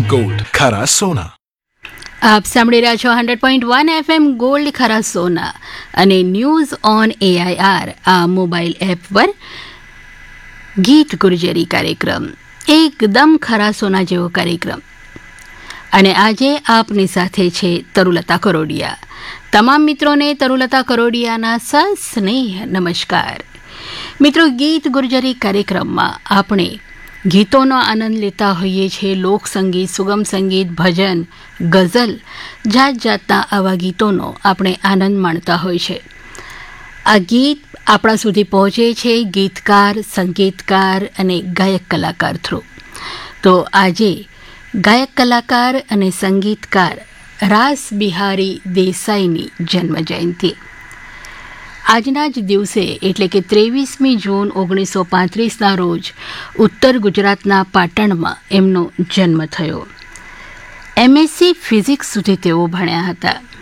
Gold, ખરા સોના. આપ સાંભળી રહ્યા છો 100.1 FM ગોલ્ડ ખરા સોના અને ન્યૂઝ ઓન AIR આ મોબાઈલ એપ પર ગીત ગુર્જરી કાર્યક્રમ એકદમ ખરા સોના જેવો કાર્યક્રમ. અને આજે આપની સાથે છે તરુલતા કરોડિયા. તમામ મિત્રોને તરુલતા કરોડિયાના સસ્નેહ નમસ્કાર. મિત્રો, ગીત ગુર્જરી કાર્યક્રમમાં આપણે ગીતોનો આનંદ લેતા હોઈએ છીએ. લોકસંગીત, સુગમ સંગીત, ભજન, ગઝલ, જાત જાતના આવા ગીતોનો આપણે આનંદ માણતા હોય છે. આ ગીત આપણા સુધી પહોંચે છે ગીતકાર, સંગીતકાર અને ગાયક કલાકાર થ્રુ. તો આજે ગાયક કલાકાર અને સંગીતકાર રાસ બિહારી દેસાઈની જન્મજયંતિ. આજના જ દિવસે એટલે કે 23મી જૂન 1935ના રોજ ઉત્તર ગુજરાતના પાટણમાં એમનો જન્મ થયો. MSc ફિઝિક્સ સુધી તેઓ ભણ્યા હતા.